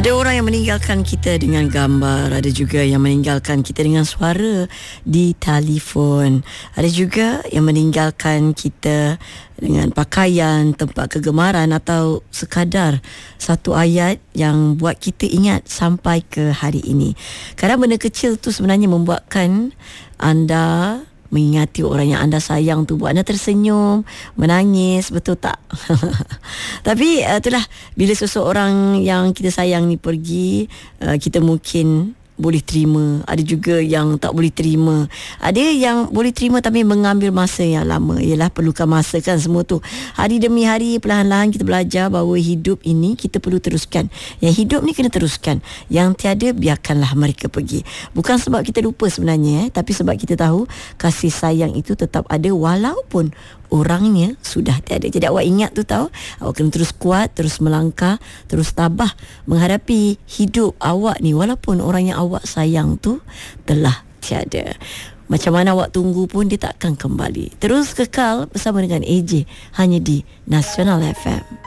Ada orang yang meninggalkan kita dengan gambar, ada juga yang meninggalkan kita dengan suara di telefon, ada juga yang meninggalkan kita dengan pakaian, tempat kegemaran atau sekadar satu ayat yang buat kita ingat sampai ke hari ini. Kadang benda kecil tu sebenarnya membuatkan anda mengingati orang yang anda sayang tu, buat anda tersenyum, menangis, betul tak? Tapi itulah, bila seseorang yang kita sayang ni pergi, kita mungkin boleh terima, ada juga yang tak boleh terima. Ada yang boleh terima tapi mengambil masa yang lama. Ialah perlukan masa kan semua tu. Hari demi hari, perlahan-lahan kita belajar bahawa hidup ini kita perlu teruskan. Yang hidup ni kena teruskan. Yang tiada, biarkanlah mereka pergi. Bukan sebab kita lupa sebenarnya, tapi sebab kita tahu kasih sayang itu tetap ada walaupun orangnya sudah tiada. Jadi awak ingat tu tahu, awak kena terus kuat, terus melangkah, terus tabah menghadapi hidup awak ni walaupun orang yang awak sayang tu telah tiada. Macam mana awak tunggu pun dia tak akan kembali. Terus kekal bersama dengan AJ hanya di Nasional FM.